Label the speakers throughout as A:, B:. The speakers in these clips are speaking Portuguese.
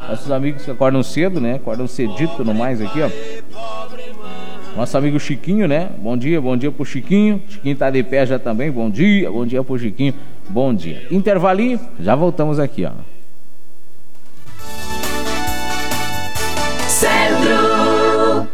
A: Nossos amigos que acordam cedo, né? Acordam cedito no mais aqui, ó. Nosso amigo Chiquinho, né? Bom dia pro Chiquinho. Chiquinho tá de pé já também. Bom dia pro Chiquinho. Bom dia. Intervalinho, já voltamos aqui, ó.
B: Centro.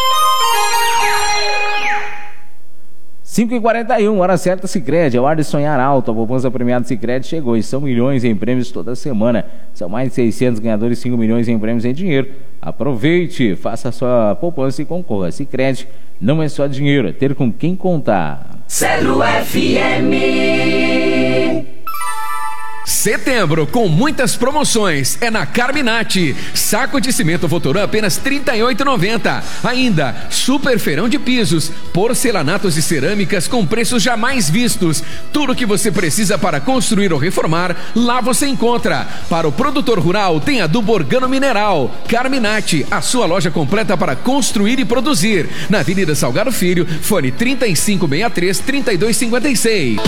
A: 5h41, hora certa, Sicredi, é hora de sonhar alto. A poupança premiada Sicredi chegou e são milhões em prêmios toda semana. São mais de 600 ganhadores, 5 milhões em prêmios em dinheiro. Aproveite, faça a sua poupança e concorra. Sicredi não é só dinheiro, é ter com quem contar.
B: Centro FM.
C: Setembro com muitas promoções é na Carminati. Saco de cimento Votoran apenas R$ 38,90. Ainda super feirão de pisos, porcelanatos e cerâmicas com preços jamais vistos. Tudo que você precisa para construir ou reformar, lá você encontra. Para o produtor rural tem adubo organo mineral. Carminati, a sua loja completa para construir e produzir. Na Avenida Salgado Filho, fone 3563-3256.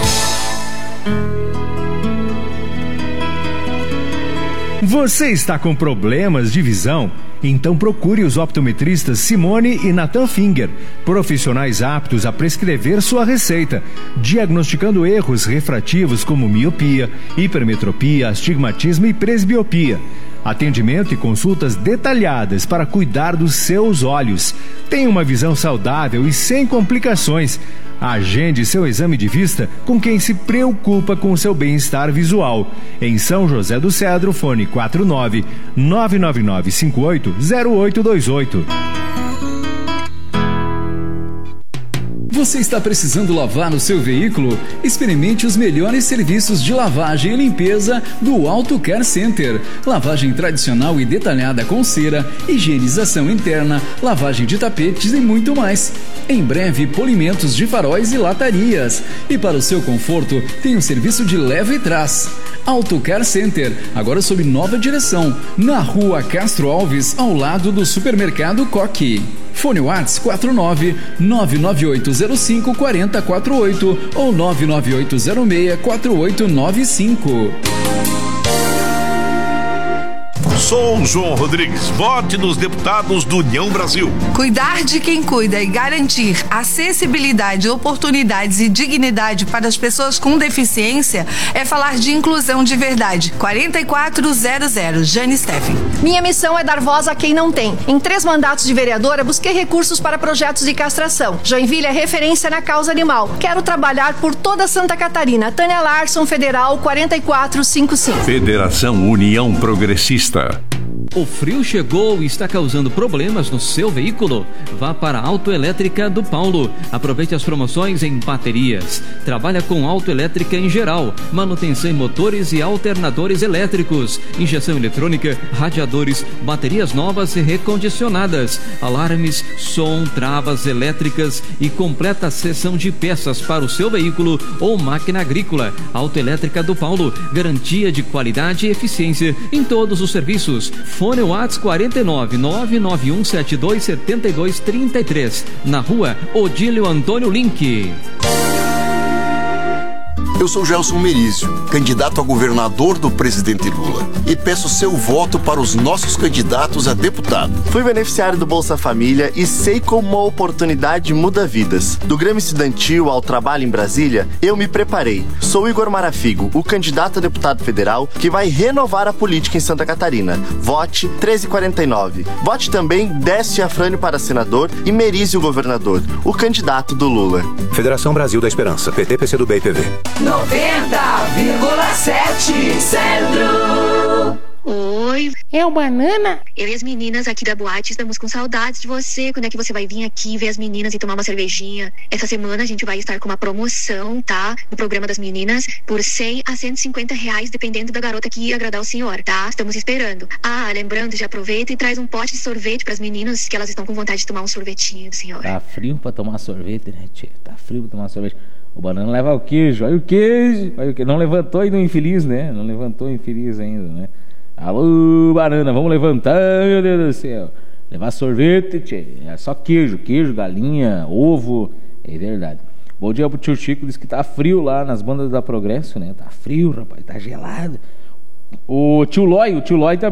D: Você está com problemas de visão? Então procure os optometristas Simone e Nathan Finger, profissionais aptos a prescrever sua receita, diagnosticando erros refrativos como miopia, hipermetropia, astigmatismo e presbiopia. Atendimento e consultas detalhadas para cuidar dos seus olhos. Tenha uma visão saudável e sem complicações. Agende seu exame de vista com quem se preocupa com o seu bem-estar visual. Em São José do Cedro, fone 49-99958-0828.
E: Você está precisando lavar o seu veículo? Experimente os melhores serviços de lavagem e limpeza do Auto Care Center. Lavagem tradicional e detalhada com cera, higienização interna, lavagem de tapetes e muito mais. Em breve, polimentos de faróis e latarias. E para o seu conforto, tem um serviço de leva e trás. Auto Care Center, agora sob nova direção, na Rua Castro Alves, ao lado do supermercado Coque. Fone WhatsApp 49998054048 ou 998064895.
F: Sou João Rodrigues, vote nos deputados do União Brasil.
G: Cuidar de quem cuida e garantir acessibilidade, oportunidades e dignidade para as pessoas com deficiência é falar de inclusão de verdade. 4400, Jane Steffen.
H: Minha missão é dar voz a quem não tem. Em 3 mandatos de vereadora, busquei recursos para projetos de castração. Joinville é referência na causa animal. Quero trabalhar por toda Santa Catarina. Tânia Larson, Federal 4455.
F: Federação União Progressista.
I: O frio chegou e está causando problemas no seu veículo? Vá para a Autoelétrica do Paulo. Aproveite as promoções em baterias. Trabalha com autoelétrica em geral, manutenção em motores e alternadores elétricos, injeção eletrônica, radiadores, baterias novas e recondicionadas, alarmes, som, travas elétricas e completa seção de peças para o seu veículo ou máquina agrícola. Autoelétrica do Paulo, garantia de qualidade e eficiência em todos os serviços. Fone WhatsApp 49991727233, na Rua Odílio Antônio Link.
J: Eu sou Gelson Merizio, candidato a governador do presidente Lula, e peço seu voto para os nossos candidatos a deputado.
K: Fui beneficiário do Bolsa Família e sei como uma oportunidade muda vidas. Do Grêmio Estudantil ao trabalho em Brasília, eu me preparei. Sou Igor Marafigo, o candidato a deputado federal que vai renovar a política em Santa Catarina. Vote 1349. Vote também Décio Afrânio para senador e Merizio governador, o candidato do Lula.
L: Federação Brasil da Esperança, PT, PCdoB e PV.
B: 90,7 Centro.
M: Oi.
N: É o Banana?
M: Eu e as meninas aqui da boate estamos com saudades de você. Quando é que você vai vir aqui ver as meninas e tomar uma cervejinha? Essa semana a gente vai estar com uma promoção, tá? No programa das meninas, por 100 a 150 reais, dependendo da garota que ia agradar o senhor, tá? Estamos esperando. Ah, lembrando, já aproveita e traz um pote de sorvete pras meninas, que elas estão com vontade de tomar um sorvetinho do senhor.
A: Tá frio pra tomar sorvete, né, tia? Tá frio pra tomar sorvete. O Banana leva o queijo, olha o queijo. Olha o queijo. Não levantou ainda o infeliz, né? Não levantou o infeliz ainda, né? Alô, Banana, vamos levantar, meu Deus do céu. Levar sorvete, tchê. É só queijo, galinha, ovo. É verdade. Bom dia pro tio Chico, diz que tá frio lá nas bandas da Progresso, né? Tá frio, rapaz, tá gelado. O tio Lói também.